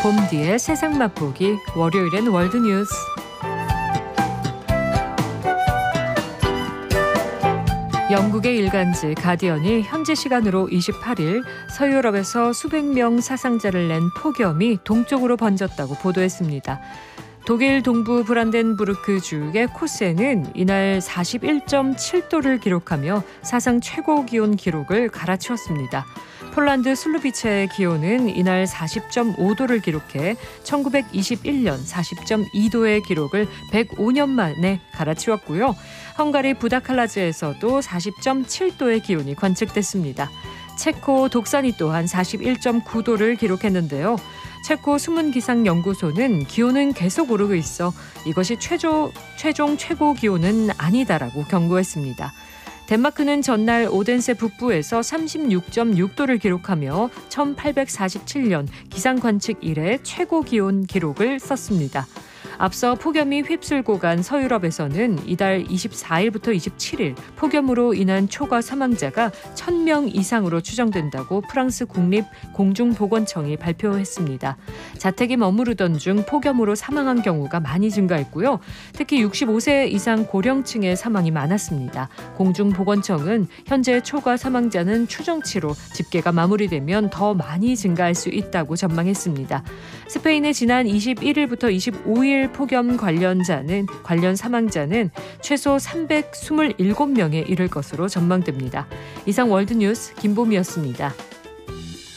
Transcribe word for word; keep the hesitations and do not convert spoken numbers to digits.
봄디의 세상 맛보기, 월요일엔 월드뉴스. 영국의 일간지 가디언이 현지 시간으로 이십팔 일 서유럽에서 수백 명 사상자를 낸 폭염이 동쪽으로 번졌다고 보도했습니다. 독일 동부 브란덴부르크 주의 코세는 이날 사십일 점 칠 도를 기록하며 사상 최고 기온 기록을 갈아치웠습니다. 폴란드 슬루비체의 기온은 이날 사십 점 오 도를 기록해 천구백이십일 년 사십 점 이 도의 기록을 백오 년 만에 갈아치웠고요. 헝가리 부다칼라즈에서도 사십 점 칠 도의 기온이 관측됐습니다. 체코 독산이 또한 사십일 점 구 도를 기록했는데요. 체코 수문기상연구소는 기온은 계속 오르고 있어 이것이 최조, 최종 최고 기온은 아니다라고 경고했습니다. 덴마크는 전날 오덴세 북부에서 삼십육 점 육 도를 기록하며 천팔백사십칠 년 기상관측 이래 최고 기온 기록을 썼습니다. 앞서 폭염이 휩쓸고 간 서유럽에서는 이달 이십사 일부터 이십칠 일 폭염으로 인한 초과 사망자가 천 명 이상으로 추정된다고 프랑스 국립공중보건청이 발표했습니다. 자택에 머무르던 중 폭염으로 사망한 경우가 많이 증가했고요. 특히 육십오 세 이상 고령층의 사망이 많았습니다. 공중보건청은 현재 초과 사망자는 추정치로 집계가 마무리되면 더 많이 증가할 수 있다고 전망했습니다. 스페인의 지난 이십일 일부터 이십오 일 폭염 관련자는 관련 사망자는 최소 삼백이십칠 명에 이를 것으로 전망됩니다. 이상 월드뉴스 김보미였습니다.